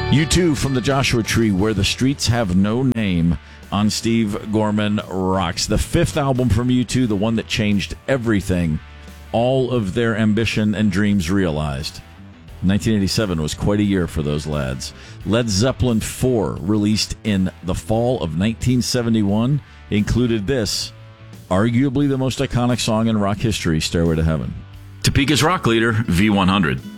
U2 from the Joshua Tree, Where the Streets Have No Name, on Steve Gorman Rocks. The fifth album from U2, the one that changed everything, all of their ambition and dreams realized. 1987 was quite a year for those lads. Led Zeppelin 4, released in the fall of 1971, included this, arguably the most iconic song in rock history, Stairway to Heaven. Topeka's rock leader, V100.